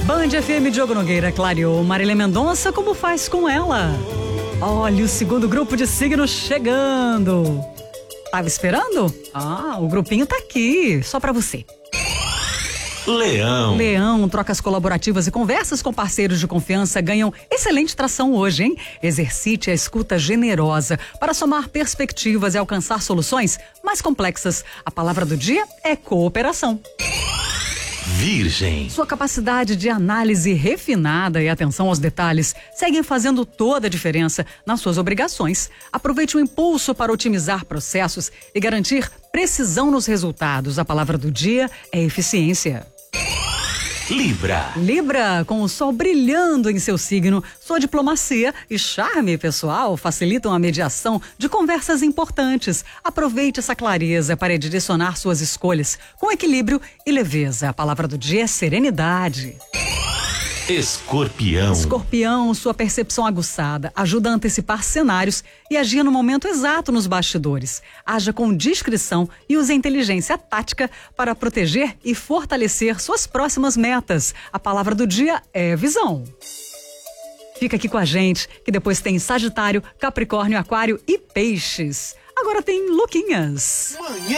Band FM, Diogo Nogueira clareou. Marília Mendonça, como faz com ela? Olha o segundo grupo de signos chegando. Tava esperando? O grupinho tá aqui, só pra você. Leão. Leão, trocas colaborativas e conversas com parceiros de confiança ganham excelente tração hoje, hein? Exercite a escuta generosa para somar perspectivas e alcançar soluções mais complexas. A palavra do dia é cooperação. Virgem. Sua capacidade de análise refinada e atenção aos detalhes seguem fazendo toda a diferença nas suas obrigações. Aproveite o impulso para otimizar processos e garantir precisão nos resultados. A palavra do dia é eficiência. Libra. Libra, com o sol brilhando em seu signo, sua diplomacia e charme pessoal facilitam a mediação de conversas importantes. Aproveite essa clareza para direcionar suas escolhas com equilíbrio e leveza. A palavra do dia é serenidade. Escorpião. Escorpião, sua percepção aguçada ajuda a antecipar cenários e agir no momento exato nos bastidores. Haja com discrição e use a inteligência tática para proteger e fortalecer suas próximas metas. A palavra do dia é visão. Fica aqui com a gente, que depois tem Sagitário, Capricórnio, Aquário e Peixes. Agora tem Luquinhas.